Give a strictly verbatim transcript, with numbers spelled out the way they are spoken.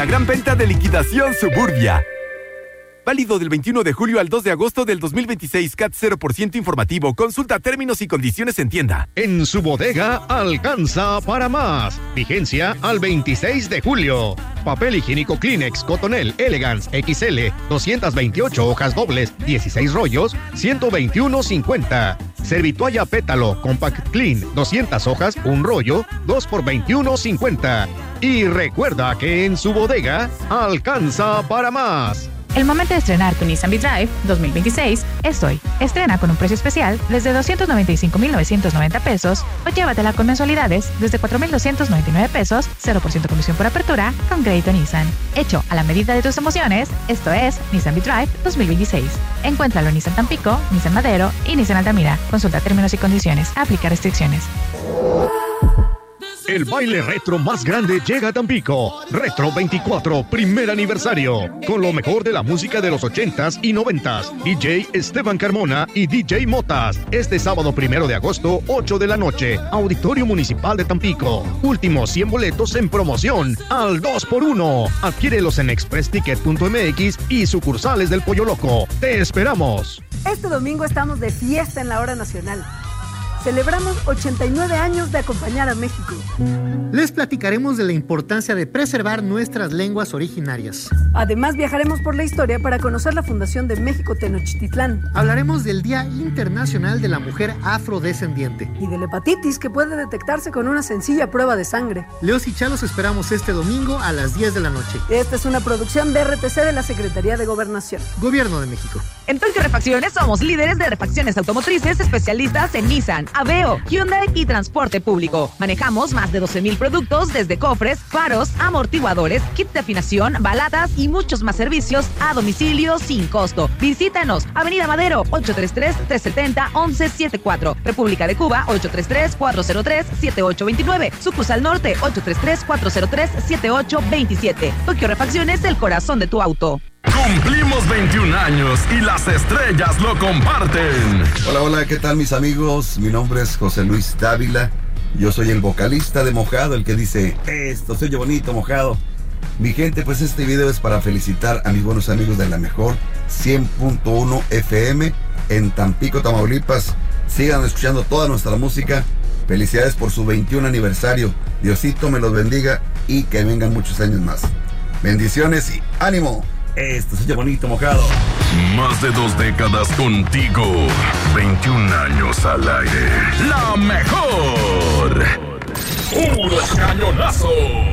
la gran venta de liquidación Suburbia. Válido del veintiuno de julio al dos de agosto del dos mil veintiséis. C A T cero por ciento informativo. Consulta términos y condiciones en tienda. En su bodega alcanza para más. Vigencia al veintiséis de julio. Papel higiénico Kleenex Cotonel Elegance X L, doscientas veintiocho hojas dobles, dieciséis rollos, ciento veintiuno cincuenta. Servitoalla Pétalo Compact Clean, doscientas hojas, un rollo, dos por veintiuno cincuenta. Y recuerda que en su bodega alcanza para más. El momento de estrenar tu Nissan V-Drive dos mil veintiséis es hoy. Estrena con un precio especial desde doscientos noventa y cinco mil novecientos noventa pesos o llévatela con mensualidades desde cuatro mil doscientos noventa y nueve pesos, cero por ciento comisión por apertura con crédito Nissan. Hecho a la medida de tus emociones, esto es Nissan V-Drive dos mil veintiséis. Encuéntralo en Nissan Tampico, Nissan Madero y Nissan Altamira. Consulta términos y condiciones. Aplica restricciones. El baile retro más grande llega a Tampico. Retro veinticuatro, primer aniversario. Con lo mejor de la música de los ochentas y noventas. D J Esteban Carmona y D J Motas. Este sábado primero de agosto, ocho de la noche. Auditorio Municipal de Tampico. Últimos cien boletos en promoción. Al dos por uno. Adquiérelos en express ticket punto m x y sucursales del Pollo Loco. ¡Te esperamos! Este domingo estamos de fiesta en la Hora Nacional. Celebramos ochenta y nueve años de acompañar a México. Les platicaremos de la importancia de preservar nuestras lenguas originarias. Además, viajaremos por la historia para conocer la fundación de México Tenochtitlán. Hablaremos del Día Internacional de la Mujer Afrodescendiente. Y de la hepatitis, que puede detectarse con una sencilla prueba de sangre. Leos y Chalos esperamos este domingo a las diez de la noche. Esta es una producción de R T C de la Secretaría de Gobernación. Gobierno de México. En Tokio Refacciones somos líderes de refacciones automotrices especialistas en Nissan, Aveo, Hyundai y transporte público. Manejamos más de doce mil productos desde cofres, faros, amortiguadores, kits de afinación, balatas y muchos más servicios a domicilio sin costo. Visítanos, Avenida Madero, ocho tres tres, tres siete cero, uno uno siete cuatro. República de Cuba, ocho tres tres, cuatro cero tres, siete ocho dos nueve. Sucursal Norte, ocho tres tres, cuatro cero tres, siete ocho dos siete. Tokio Refacciones, el corazón de tu auto. Cumplimos veintiún años y las estrellas lo comparten. Hola, hola, ¿qué tal mis amigos? Mi nombre es José Luis Dávila. Yo soy el vocalista de Mojado, el que dice, esto se oye bonito, Mojado. Mi gente, pues este video es para felicitar a mis buenos amigos de la mejor cien punto uno F M en Tampico, Tamaulipas. Sigan escuchando toda nuestra música. Felicidades por su veintiún aniversario. Diosito me los bendiga y que vengan muchos años más. Bendiciones y ánimo. Esto se oye bonito, Mojado. Más de dos décadas contigo. veintiún años al aire. La mejor. ¡Puros cañonazos!